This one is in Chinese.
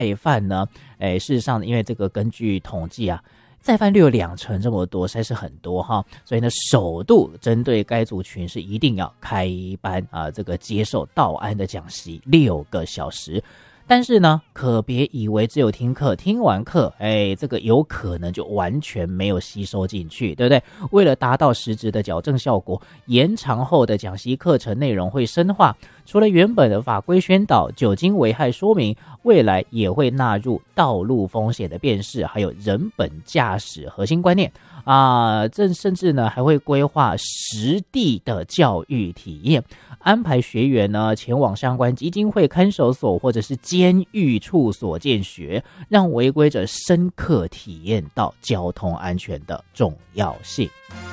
犯呢，事实上因为这个根据统计啊，再犯率有20%这么多，实在是很多哈，所以呢，首度针对该族群是一定要开班啊，这个接受道安的讲习6个小时。但是呢，可别以为只有听课，听完课，这个有可能就完全没有吸收进去，对不对？为了达到实质的矫正效果，延长后的讲习课程内容会深化，除了原本的法规宣导、酒精危害说明，未来也会纳入道路风险的辨识，还有人本驾驶核心观念啊，这甚至呢还会规划实地的教育体验，安排学员呢前往相关基金会看守所或者是监狱处所见学，让违规者深刻体验到交通安全的重要性。